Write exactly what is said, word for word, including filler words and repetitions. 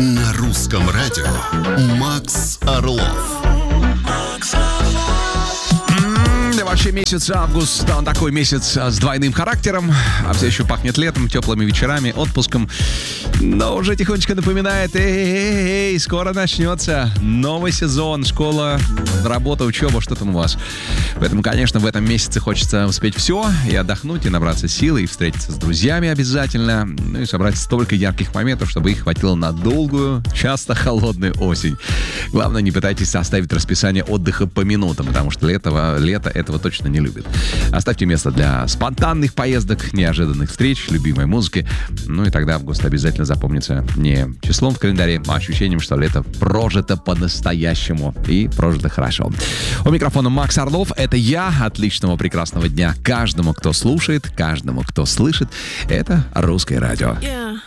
На русском радио Макс Орлов. Вообще месяц август, он такой месяц с двойным характером, а все еще пахнет летом, теплыми вечерами, отпуском. Но уже тихонечко напоминает: эй-эй-эй, скоро начнется новый сезон, школа, работа, учеба, что там у вас. Поэтому, конечно, в этом месяце хочется успеть все, и отдохнуть, и набраться силы, и встретиться с друзьями обязательно, ну и собрать столько ярких моментов, чтобы их хватило на долгую, часто холодную осень. Главное, не пытайтесь составить расписание отдыха по минутам, потому что лето, лето этого точно не любит. Оставьте место для спонтанных поездок, неожиданных встреч, любимой музыки. Ну и тогда август обязательно запомнится не числом в календаре, а ощущением, что лето прожито по-настоящему и прожито хорошо. У микрофона Макс Орлов. Это я. Отличного, прекрасного дня каждому, кто слушает, каждому, кто слышит. Это Русское радио. Yeah.